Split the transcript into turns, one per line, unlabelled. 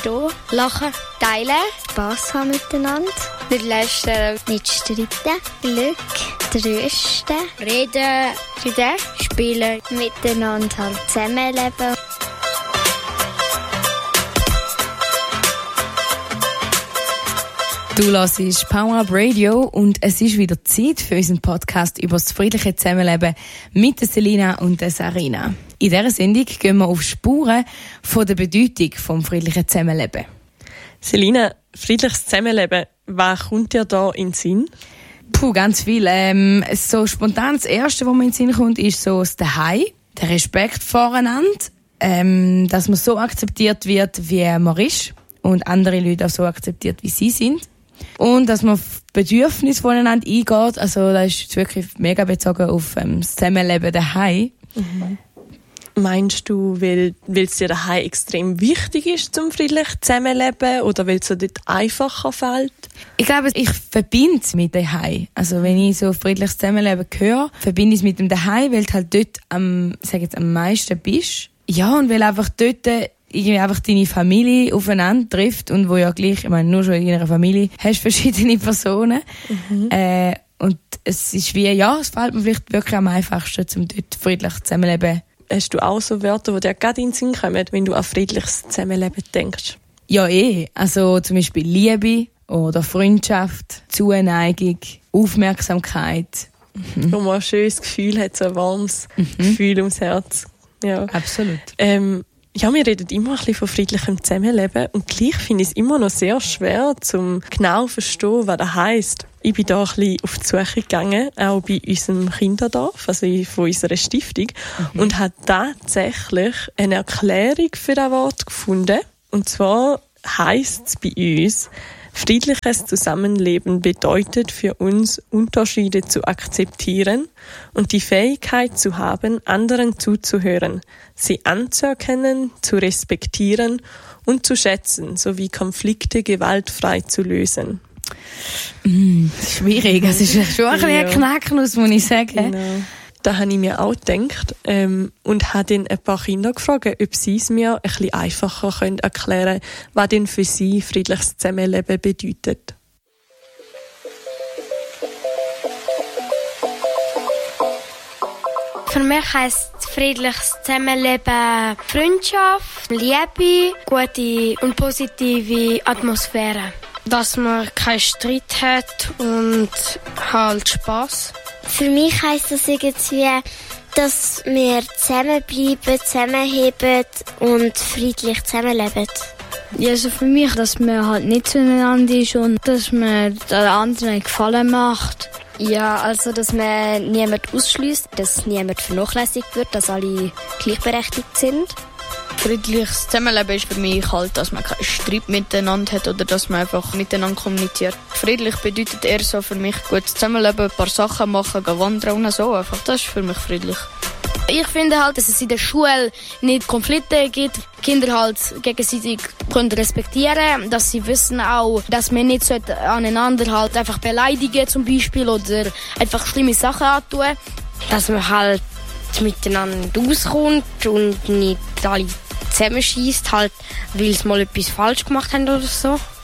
verstehen, lachen, teilen, Spass haben miteinander, nicht lästern, nicht streiten, Glück, trösten, reden, spielen, miteinander halt zusammenleben.
Du hörst Power Up Radio und es ist wieder Zeit für unseren Podcast über das friedliche Zusammenleben mit der Selina und der Sarina. In dieser Sendung gehen wir auf Spuren von der Bedeutung des friedlichen Zusammenlebens.
Selina, friedliches Zusammenleben, was kommt dir da in den Sinn?
Ganz viel. So spontan das Erste, was mir in den Sinn kommt, ist so das Daheim, der Respekt voreinander, dass man so akzeptiert wird, wie man ist und andere Leute auch so akzeptiert, wie sie sind. Und dass man auf Bedürfnisse voneinander eingeht, also das ist jetzt wirklich mega bezogen auf das Zusammenleben daheim.
Mhm. Meinst du, weil es dir daheim extrem wichtig ist zum friedlich Zusammenleben oder weil es dir dort einfacher fällt?
Ich glaube, ich verbinde es mit daheim. Also wenn ich so friedliches Zusammenleben höre, verbinde ich es mit dem daheim, weil du halt dort am meisten bist. Ja, und weil einfach dort irgendwie einfach deine Familie aufeinander trifft und wo ja gleich, ich meine, nur schon in einer Familie hast verschiedene Personen. Mhm. Und es ist wie, ja, es fällt mir vielleicht wirklich am einfachsten, um dort friedlich zusammenleben.
Hast du auch so Wörter, die dir gerade in den Sinn kommen, wenn du an friedliches Zusammenleben denkst?
Ja, also zum Beispiel Liebe oder Freundschaft, Zuneigung, Aufmerksamkeit.
Mhm. Wo man ein schönes Gefühl hat, so ein warmes Gefühl ums Herz. Ja.
Absolut.
Ja, wir reden immer ein bisschen von friedlichem Zusammenleben und gleich finde ich es immer noch sehr schwer, um genau zu verstehen, was das heisst. Ich bin da ein bisschen auf die Suche gegangen, auch bei unserem Kinderdorf, also von unserer Stiftung, und habe tatsächlich eine Erklärung für das Wort gefunden. Und zwar heisst es bei uns, friedliches Zusammenleben bedeutet für uns, Unterschiede zu akzeptieren und die Fähigkeit zu haben, anderen zuzuhören, sie anzuerkennen, zu respektieren und zu schätzen, sowie Konflikte gewaltfrei zu lösen.
Schwierig, es ist schon ein bisschen ein Knacknuss, muss ich sagen.
Genau. Da habe ich mir auch gedacht und habe dann ein paar Kinder gefragt, ob sie es mir ein bisschen einfacher erklären können, was denn für sie friedliches Zusammenleben bedeutet.
Für mich heisst friedliches Zusammenleben Freundschaft, Liebe, gute und positive Atmosphäre. Dass man keinen Streit hat und halt Spass.
Für mich heisst das irgendwie, dass wir zusammenbleiben, zusammenheben und friedlich zusammenleben.
Ja, also für mich, dass man halt nicht zueinander ist und dass man den anderen Gefallen macht.
Ja, also dass man niemand ausschließt, dass niemand vernachlässigt wird, dass alle gleichberechtigt sind.
Friedliches Zusammenleben ist für mich halt, dass man keinen Streit miteinander hat oder dass man einfach miteinander kommuniziert. Friedlich bedeutet eher so für mich gutes Zusammenleben, ein paar Sachen machen, gehen wandern und so einfach. Das ist für mich friedlich.
Ich finde halt, dass es in der Schule nicht Konflikte gibt. Kinder halt gegenseitig können respektieren, dass sie wissen auch, dass man nicht aneinander halt einfach beleidigen zum Beispiel oder einfach schlimme Sachen antun.
Dass man halt miteinander auskommt und nicht alle zusammenschießt, halt, weil sie mal etwas falsch gemacht haben oder so.